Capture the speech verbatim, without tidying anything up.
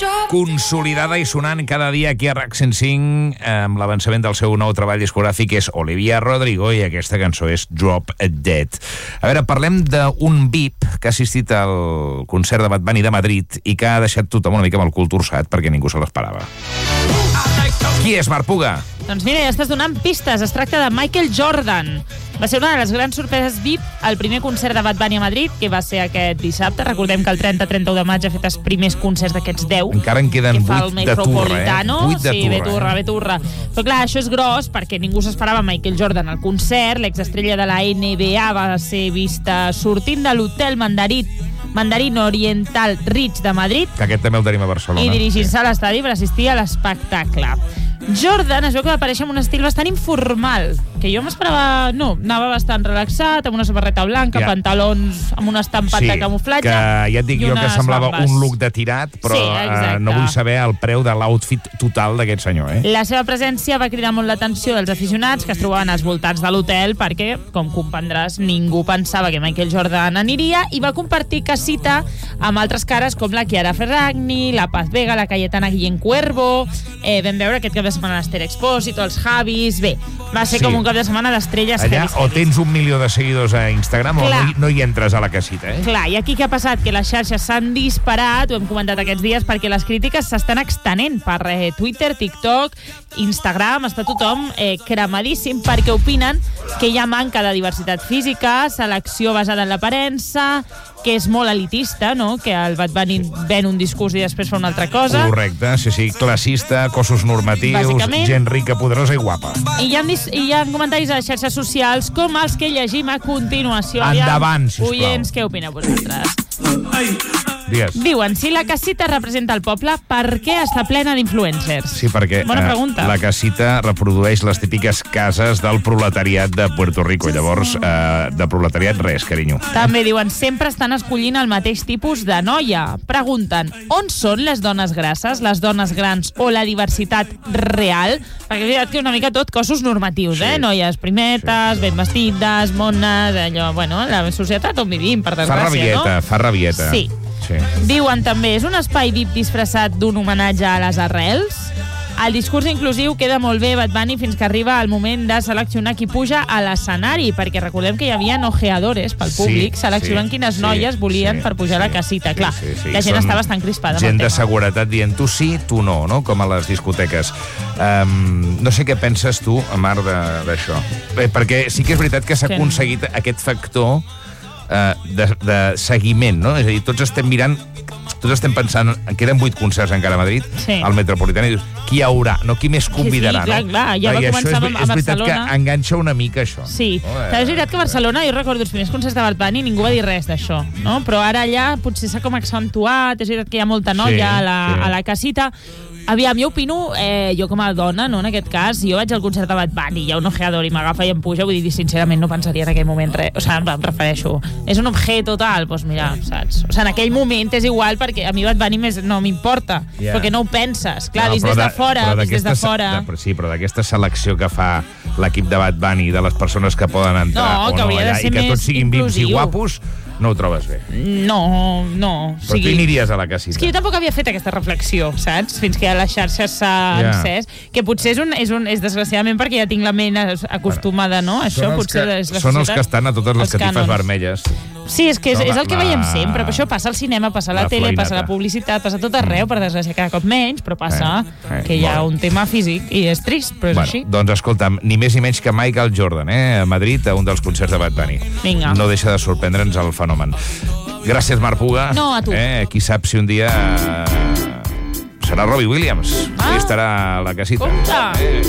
Consolidada i sonant cada dia aquí a RAC cent cinc amb l'avançament del seu nou treball discogràfic és Olivia Rodrigo i aquesta cançó és Drop Dead. A veure, parlem d'un V I P que ha assistit al concert de Bad Bunny de Madrid i que ha deixat tothom una mica amb el cul torçat perquè ningú se l'esperava. Qui és, Marc Puga? Doncs mira, ja estàs donant pistes. Es tracta de Michael Jordan. Va ser una de les grans sorpreses V I P al primer concert de Bad Bunny a Madrid, que va ser aquest dissabte. Recordem que el trenta trenta-u de maig ha fet els primers concerts d'aquests deu. Encara en queden vuit de turra, eh? vuit de sí, turra, ve turra, ve turra. Però clar, això és gros perquè ningú s'esperava Michael Jordan al concert. L'exestrella de la N B A va ser vista sortint de l'hotel Mandarit Mandarín Oriental Ritz de Madrid. Que aquest també el tenim a Barcelona. I dirigir-se sí. a l'estadi per assistir a l'espectacle. Jordan es veu que va aparèixer amb un estil bastant informal, que jo m'esperava... No, anava bastant relaxat, amb una samarreta blanca, ja. pantalons amb un estampat sí, de camuflatge... que ja et dic jo que semblava bambes. Un look de tirat, però sí, eh, no vull saber el preu de l'outfit total d'aquest senyor, eh? La seva presència va cridar molt l'atenció dels aficionats que es trobaven als voltants de l'hotel perquè, com comprendràs, ningú pensava que Michael Jordan aniria i va compartir casita amb altres cares com la Chiara Ferragni, la Paz Vega, la Cayetana Guillén Cuervo... Eh, vam veure aquest cap de setmana l'Esther Expósito, els Javis... Bé, va ser sí. com un cap de setmana d'estrelles. Allà o tens un milió de seguidors a Instagram Clar. o no, no hi entres a la casita, eh? Clar, i aquí què ha passat? Que les xarxes s'han disparat, ho hem comentat aquests dies, perquè les crítiques s'estan extenent per eh, Twitter, TikTok, Instagram, està tothom eh, cremadíssim perquè opinen que hi ha manca de diversitat física, selecció basada en l'aparença, que és molt elitista, no? Que el Bad Bunny ven un discurs i després fa una altra cosa. Correcte, sí, sí, classista, cossos normatius, gent rica, poderosa i guapa. I hi ha, hi ha comentaris a les xarxes socials com els que llegim a continuació. Endavant, sisplau. Oients, què opineu vosaltres? Digues. Diuen, si la casita representa el poble, per què està plena d'influencers? Sí, perquè Bona pregunta. Eh, la casita reprodueix les típiques cases del proletariat de Puerto Rico. Llavors, eh, de proletariat res, carinyo. També diuen, sempre estan escollint el mateix tipus de noia. Pregunten, on són les dones grasses, les dones grans o la diversitat real? Perquè és veritat que una mica tot cossos normatius, sí. eh? Noies primetes, sí. ben vestides, mones, allò, bueno, la societat on vivim, per desgràcia, fa rabieta, no? Fa rabieta, Sí. Sí. Diuen també, és un espai V I P disfressat d'un homenatge a les arrels? El discurs inclusiu queda molt bé, Bad Bunny, fins que arriba el moment de seleccionar qui puja a l'escenari, perquè recordem que hi havia ojeadores pel públic, sí, seleccionant sí, quines noies sí, volien sí, per pujar sí, a la casita. Clar, sí, sí, sí. la gent Són està bastant crispada amb el tema. Gent de seguretat dient tu sí, tu no, no? Com a les discoteques. Um, no sé què penses tu, Mar, d'això. Eh, perquè sí que és veritat que s'ha aconseguit aquest factor Uh, de, de seguiment, no? És a dir, tots estem mirant, tots estem pensant, queden vuit concerts encara a Madrid, sí. al Metropolitano, i dius, qui hi haurà? No, qui més convidarà? Sí, sí, clar, no? clar, ja va I començar això és, a Barcelona. És veritat que enganxa una mica, això. Sí, no? és veritat que a Barcelona, jo recordo els primers concerts de Bad Bunny, ningú va dir res d'això, no? Però ara allà potser s'ha com accentuat, és veritat que hi ha molta noia sí, a, la, sí. a la casita. Aviam, jo opino, eh, jo com a dona, no, en aquest cas, jo vaig al concert de Bad Bunny, hi ha un ojeador i m'agafa i em puja, vull dir, sincerament no pensaria en aquell moment res, o sigui, em refereixo, és un objeto tal, doncs mira, saps? O sigui, en aquell moment és igual perquè a mi Bad Bunny més no m'importa, yeah. perquè no ho penses, clar, no, vist des de, de fora, vist des de fora... De, sí, però d'aquesta selecció que fa l'equip de Bad Bunny, de les persones que poden entrar no, o no allà, i que tots siguin vips i guapos, no ho trobes bé. No, no. Però sigui, tu aniries a la casita. És que jo tampoc havia fet aquesta reflexió, saps? Fins que a les xarxes s'ha yeah. encès. Que potser és, un, és, un, és desgraciadament perquè ja tinc la ment acostumada, no? Això potser que, és la són els que estan a totes les catifes vermelles. Sí, és que és, no, és el que la, veiem sempre. Per això passa al cinema, passa a la, la tele, florinata. Passa a la publicitat, passa a tot arreu, per desgràcia cada cop menys, però passa eh, eh, que hi ha un tema físic i és trist, però és bueno, així. Doncs escolta'm, ni més ni menys que Michael Jordan, eh, a Madrid, a un dels concerts de Bad Bunny. Vinga. No deixa de sorprendre'ns el fenomen. Gràcies, Marc Puga. No, a tu. Eh, qui sap si un dia eh, serà Robbie Williams. Ah, i estarà a la casita. Compte! Eh.